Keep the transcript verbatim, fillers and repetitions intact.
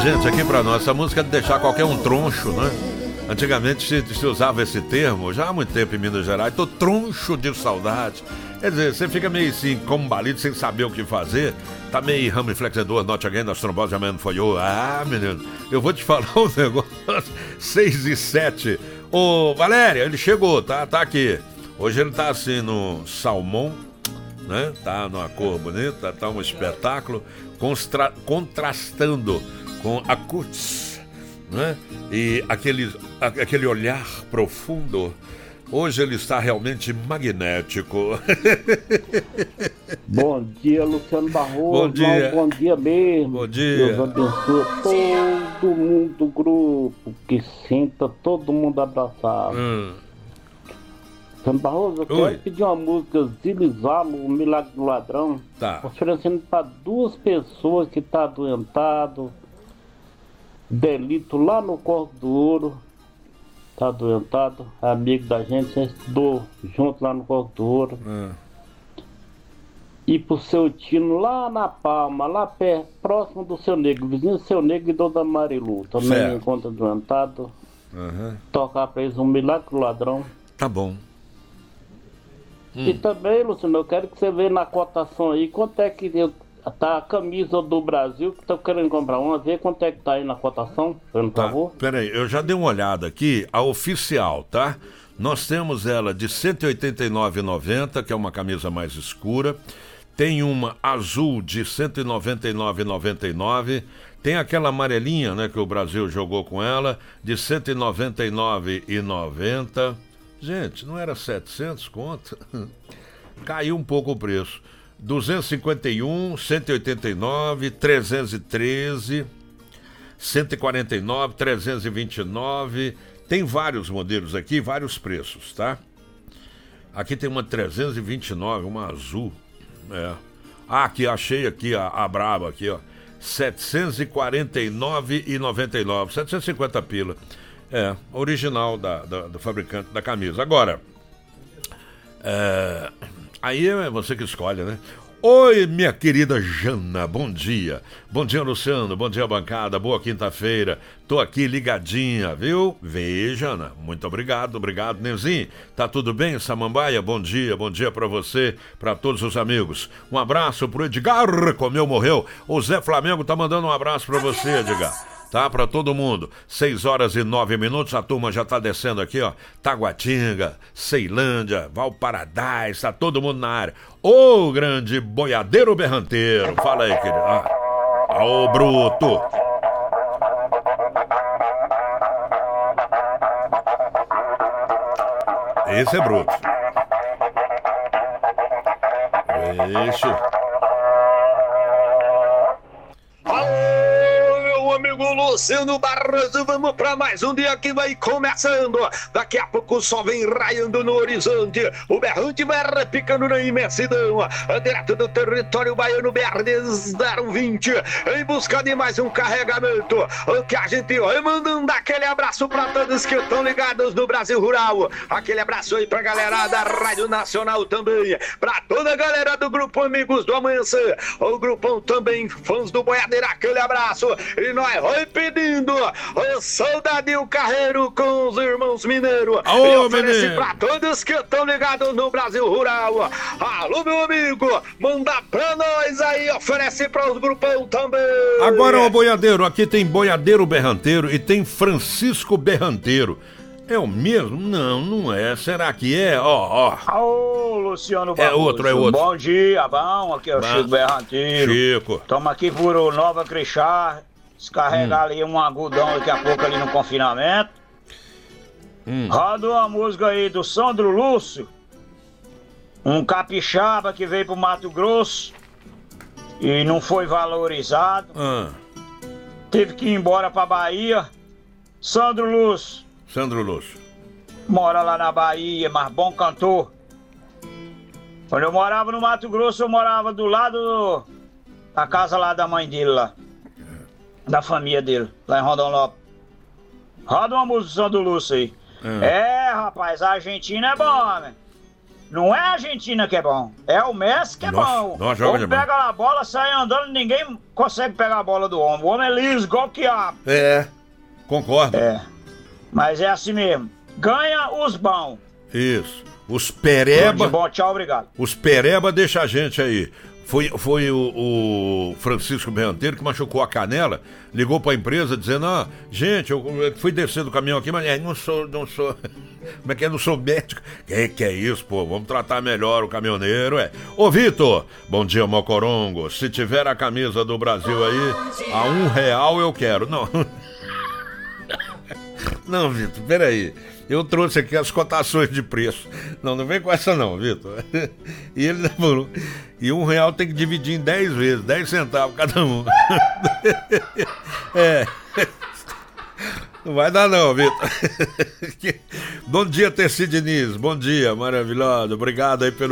Gente, aqui pra nós, essa música é de deixar qualquer um troncho, né? Antigamente se, se usava esse termo, já há muito tempo em Minas Gerais, tô troncho de saudade. Quer dizer, você fica meio assim, como balido, sem saber o que fazer. Tá meio ramo flexedor, not again, das tromboses, amanhã não foi eu. Ah, menino, eu vou te falar um negócio. seis e sete. Ô, Valéria, ele chegou, tá? Tá aqui. Hoje ele tá assim no salmão, né? Tá numa cor bonita, tá um espetáculo, constra- contrastando com a cutis, né? E aquele, aquele olhar profundo. Hoje ele está realmente magnético. Bom dia, Luciano Barroso. Bom dia. Bom dia mesmo. Bom dia. Deus abençoe todo mundo do grupo, que sinta todo mundo abraçado. Hum. Luciano Barroso, eu Oi. quero pedir uma música Zilizalo, o Milagre do Ladrão. Tá. Oferecendo para duas pessoas que estão tá adoentado, delito lá no Corpo do Ouro. Tá adoentado, amigo da gente, a gente estudou junto lá no Corpo do Ouro. Hum. E pro seu Tino lá na Palma, lá perto, próximo do Seu Negro, vizinho do Seu Negro e Dona Marilu. Também Certo. encontra adoentado. Uhum. Tocar pra eles um Milagre do Ladrão. Tá bom. Hum. E também, Luciano, eu quero que você veja na cotação aí quanto é que eu, tá a camisa do Brasil, que tô querendo comprar uma, vê quanto é que tá aí na cotação, por Tá. favor. Peraí, eu já dei uma olhada aqui, a oficial, tá? Nós temos ela de cento e oitenta e nove reais e noventa centavos, que é uma camisa mais escura. Tem uma azul de cento e noventa e nove reais e noventa e nove centavos. Tem aquela amarelinha, né, que o Brasil jogou com ela, de cento e noventa e nove reais e noventa centavos. Gente, não era setecentos conto? Caiu um pouco o preço. duzentos e cinquenta e um, cento e oitenta e nove, trezentos e treze, cento e quarenta e nove, trezentos e vinte e nove. Tem vários modelos aqui, vários preços, tá? Aqui tem uma trezentos e vinte e nove, uma azul. É. Ah, aqui, achei aqui a, a braba aqui, ó. setecentos e quarenta e nove reais e noventa e nove centavos, setecentos e cinquenta pila. É, original da, da, do fabricante da camisa. Agora, é, aí é você que escolhe, né? Oi, minha querida Jana, bom dia. Bom dia, Luciano, bom dia, bancada, boa quinta-feira. Tô aqui ligadinha, viu? Vê, Jana, muito obrigado, obrigado, Nenzinho. Tá tudo bem, Samambaia? Bom dia, bom dia pra você, pra todos os amigos. Um abraço pro Edgar, comeu, morreu. O Zé Flamengo tá mandando um abraço pra você, Edgar. Tá, pra todo mundo. Seis horas e nove minutos, a turma já tá descendo aqui, ó. Taguatinga, Ceilândia, Valparadás, tá todo mundo na área. Ô, grande boiadeiro berranteiro. Fala aí, querido. Ah, ô, bruto. Esse é bruto. Ixi. Amigo Luciano Barroso, vamos para mais um dia que vai começando. Daqui a pouco o sol vem raiando no horizonte, o berrante vai repicando na imensidão. Direto do território baiano, B R zero vinte, em busca de mais um carregamento. O que a gente vai mandando aquele abraço para todos que estão ligados no Brasil Rural. Aquele abraço aí pra galera da Rádio Nacional também, pra toda a galera do Grupo Amigos do Amanhecer, o grupão também, fãs do Boiadeiro, aquele abraço. E nós vai pedindo o Soldadinho Carreiro com os irmãos Mineiros. Aô, e oferece menino. pra todos que estão ligados no Brasil Rural. Alô, meu amigo, manda pra nós aí, oferece para os grupão também. Agora, ó, boiadeiro, aqui tem boiadeiro berranteiro e tem Francisco Berranteiro. É o mesmo? Não, não é. Será que é? Ó, ó. Ô, Luciano É Barroso. outro, é outro. Bom dia, bom. Aqui é o Bom. Chico Berranteiro. Chico. Estamos aqui por o Nova Crixá. Descarregar Hum. ali um agudão daqui a pouco ali no confinamento. Hum. Roda uma música aí do Sandro Lúcio. Um capixaba que veio pro Mato Grosso e não foi valorizado. Ah, Teve que ir embora pra Bahia. Sandro Lúcio. Sandro Lúcio. Mora lá na Bahia, mas bom cantor. Quando eu morava no Mato Grosso, eu morava do lado do- da casa lá da mãe dele lá. Da família dele, lá em Rondon Lopes. Roda uma música do Lúcio aí. Hum. É, rapaz, a Argentina é bom, né? Não é a Argentina que é bom, é o Messi que é Nossa, bom. nossa, O joga homem demais. pega a bola, sai andando, ninguém consegue pegar a bola do homem. O homem é liso, igual que a... É, concordo. É, mas é assim mesmo. Ganha os bons. Isso. Os Tudo pereba, de bom, tchau, obrigado. os pereba deixa a gente aí. Foi, foi o, o Francisco Berranteiro que machucou a canela, ligou pra empresa dizendo, ah, gente, eu fui descer do caminhão aqui, mas é, não sou, não sou, como é que é, não sou médico. Que que é isso, pô, vamos tratar melhor o caminhoneiro, é. Ô, Vitor, bom dia, Mocorongo, se tiver a camisa do Brasil aí, a um real eu quero. Não, não, Vitor, peraí. Eu trouxe aqui as cotações de preço. Não, não vem com essa não, Vitor. E ele falou, e um real tem que dividir em dez vezes, dez centavos cada um. É. Não vai dar não, Vitor. Bom dia, Terci Diniz. Bom dia, maravilhoso. Obrigado aí pelo